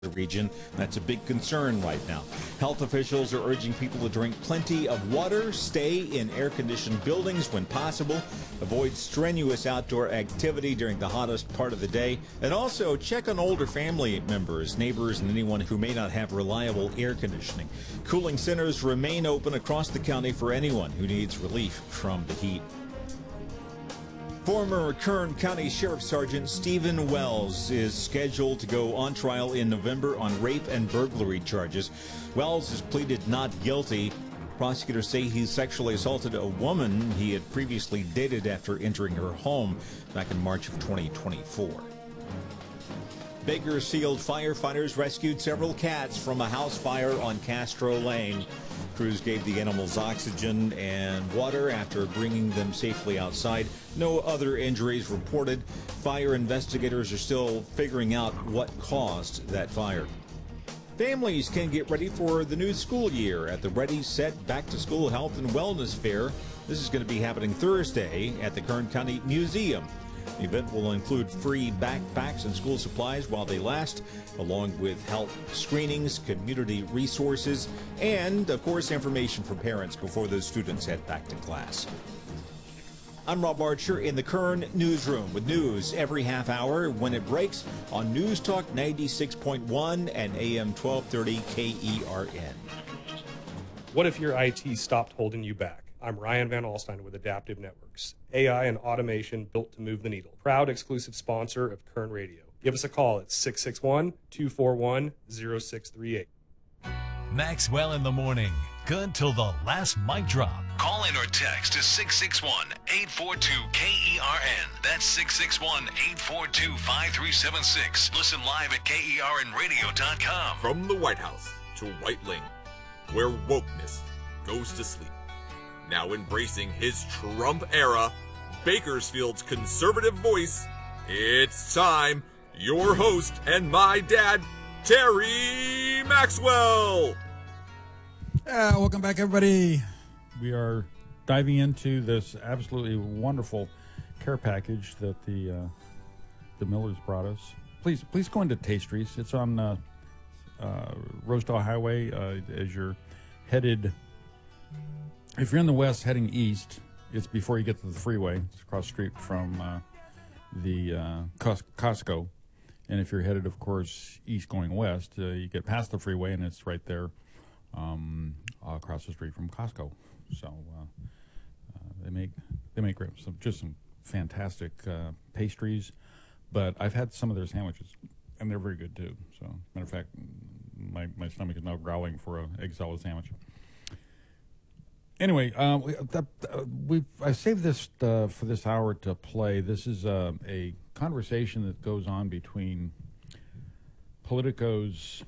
the region. That's a big concern right now. Health officials are urging people to drink plenty of water, stay in air-conditioned buildings when possible, avoid strenuous outdoor activity during the hottest part of the day, and also check on older family members, neighbors, and anyone who may not have reliable air conditioning. Cooling centers remain open across the county for anyone who needs relief from the heat. Former Kern County Sheriff Sergeant Stephen Wells is scheduled to go on trial in November on rape and burglary charges. Wells has pleaded not guilty. Prosecutors say he sexually assaulted a woman he had previously dated after entering her home back in March of 2024. Bakersfield firefighters rescued several cats from a house fire on Castro Lane. Crews gave the animals oxygen and water after bringing them safely outside. No other injuries reported. Fire investigators are still figuring out what caused that fire. Families can get ready for the new school year at the Ready, Set, Back to School Health and Wellness Fair. This is going to be happening Thursday at the Kern County Museum. The event will include free backpacks and school supplies while they last, along with health screenings, community resources, and, of course, information for parents before those students head back to class. I'm Rob Archer in the Kern Newsroom with news every half hour when it breaks on News Talk 96.1 and AM 1230 KERN. What if your IT stopped holding you back? I'm Ryan Van Alstyne with Adaptive Networks, AI and automation built to move the needle. Proud exclusive sponsor of Kern Radio. Give us a call at 661-241-0638. Maxwell in the morning. Good till the last mic drop. Call in or text to 661-842-KERN. That's 661-842-5376. Listen live at KERNradio.com. From the White House to Whiteling, where wokeness goes to sleep. Now embracing his Trump era, Bakersfield's conservative voice, it's time, your host and my dad, Terry Maxwell. Welcome back, everybody. We are diving into this absolutely wonderful care package that the Millers brought us. Please go into Tastries. It's on Rosedale Highway as you're headed. If you're in the west heading east, it's before you get to the freeway. It's across the street from the Costco. And if you're headed, of course, east going west, you get past the freeway, and it's right there across the street from Costco. So they make some fantastic pastries. But I've had some of their sandwiches, and they're very good too. So, matter of fact, my stomach is now growling for an egg salad sandwich. Anyway, I saved this for this hour to play. This is a conversation that goes on between Politico's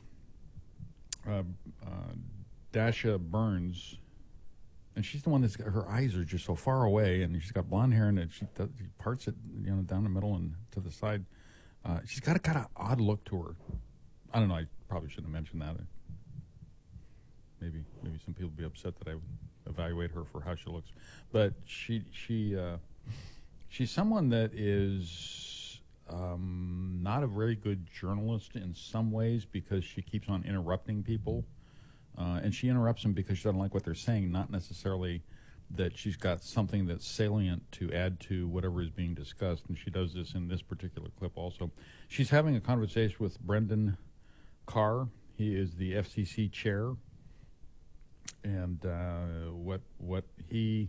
Dasha Burns, and she's the one that's got, her eyes are just so far away, and she's got blonde hair, and she parts it down the middle and to the side. She's got a kind of odd look to her. I don't know. I probably shouldn't have mentioned that. Maybe some people would be upset that I evaluate her for how she looks, but she's someone that is not a very good journalist in some ways because she keeps on interrupting people, and she interrupts them because she doesn't like what they're saying, not necessarily that she's got something that's salient to add to whatever is being discussed, and she does this in this particular clip also. She's having a conversation with Brendan Carr. He is the FCC chair. And what he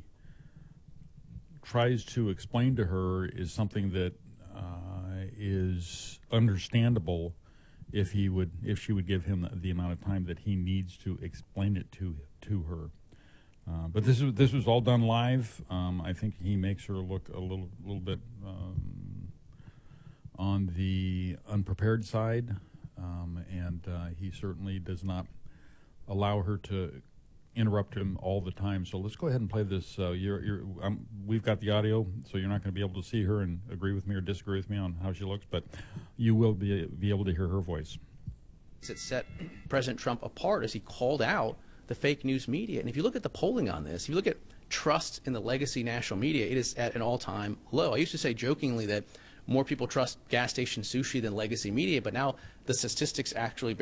tries to explain to her is something that is understandable if she would give him the amount of time that he needs to explain it to her. But this was all done live. I think he makes her look a little bit on the unprepared side, and he certainly does not allow her to interrupt him all the time. So let's go ahead and play this. We've got the audio, so you're not going to be able to see her and agree with me or disagree with me on how she looks, but you will be able to hear her voice. It set President Trump apart as he called out the fake news media. And if you look at the polling on this, if you look at trust in the legacy national media, it is at an all-time low. I used to say jokingly that more people trust gas station sushi than legacy media, but now the statistics actually